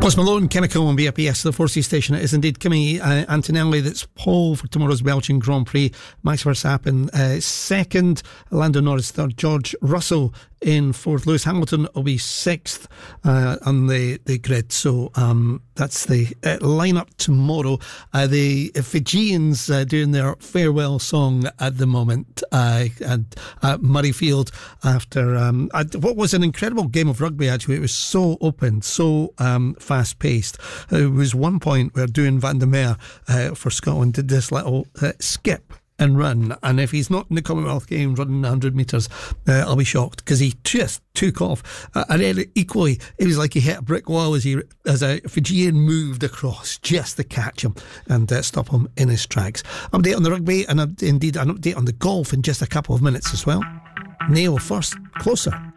Post Malone, Chemical on BRPS, the 4C station. It is indeed Kimi Antonelli that's pole for tomorrow's Belgian Grand Prix. Max Verstappen second, Lando Norris third, George Russell in fourth. Lewis Hamilton will be sixth on the grid. So that's the lineup tomorrow. The Fijians doing their farewell song at the moment at Murrayfield after what was an incredible game of rugby. Actually, it was so open, so fast paced. It was one point where Duan van der Merwe for Scotland did this little skip and run, and if he's not in the Commonwealth Games running 100 metres, I'll be shocked, because he just took off. And then equally, it was like he hit a brick wall as a Fijian moved across just to catch him and stop him in his tracks. Update on the rugby, and indeed an update on the golf in just a couple of minutes as well. Neil first, Closer.